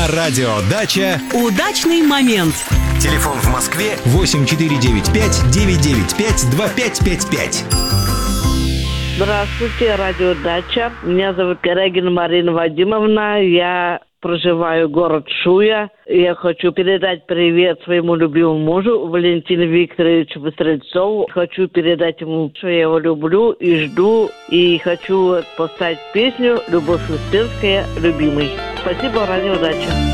На радио «Дача» удачный момент. Телефон в Москве 8495-995-2555. Здравствуйте, радио «Дача». Меня зовут Карагина Марина Вадимовна. Я проживаю в городе Шуя. Я хочу передать привет своему любимому мужу Валентину Викторовичу Стрельцову. Хочу передать ему, что я его люблю и жду. И хочу поставить песню «Любовь Успенская. Любимый». Спасибо, радио «Дача».